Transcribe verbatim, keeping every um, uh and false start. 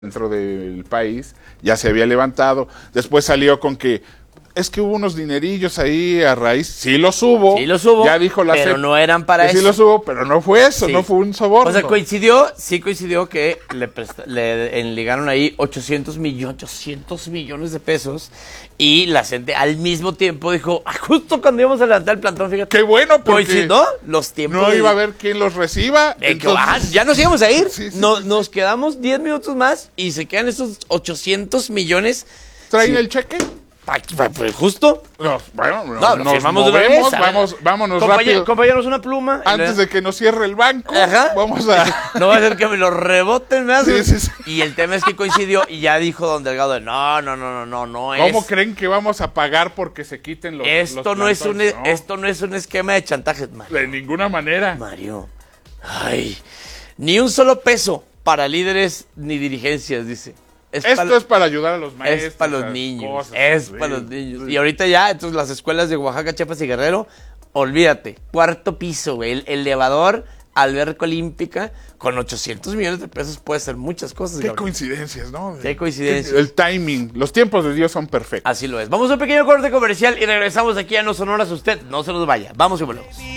dentro del país, ya se había levantado. Después salió con que es que hubo unos dinerillos ahí a raíz. Sí los hubo. Sí los hubo, ya dijo la pero C E P, no eran para que eso. Sí los hubo, pero no fue eso, Sí. no fue un soborno. O sea, coincidió, sí coincidió que le, presta, le enligaron ahí ochocientos millones de pesos y la gente al mismo tiempo dijo, ah, justo cuando íbamos a levantar el plantón, fíjate. Qué bueno, porque coincidió los tiempos. no de... iba a haber quien los reciba. Eh, entonces... ah, ya nos íbamos a ir. Sí, sí, no, sí, nos quedamos diez minutos más y se quedan esos ochocientos millones. ¿Traen Sí. el cheque? Pues justo. No, bueno, No, nos nos firmamos de una movemos, vez. vamos, vámonos Compañe- rápido. Compañeros, una pluma. Antes de que nos cierre el banco, Ajá. vamos a... No va a ser que me lo reboten, ¿me Sí, sí, sí. Y el tema es que coincidió y ya dijo don Delgado, no, no, no, no, no, no es. ¿Cómo creen que vamos a pagar porque se quiten los Esto los no es un plantones? No, esto no es un esquema de chantaje, Mario. de ninguna manera. Mario. Ay, ni un solo peso para líderes ni dirigencias, dice. Es Esto para, es para ayudar a los maestros. es para los las niños, cosas, es sí, para los niños. sí. Y ahorita ya, entonces las escuelas de Oaxaca, Chiapas y Guerrero, olvídate, cuarto piso, güey, el elevador, alberca olímpica, con ochocientos millones de pesos puede ser muchas cosas. Qué Gabriel. coincidencias, ¿no? Qué coincidencias. El timing, los tiempos de Dios son perfectos. Así lo es. Vamos a un pequeño corte comercial y regresamos aquí a No Sonoras Usted. No se nos vaya. Vamos y volvemos.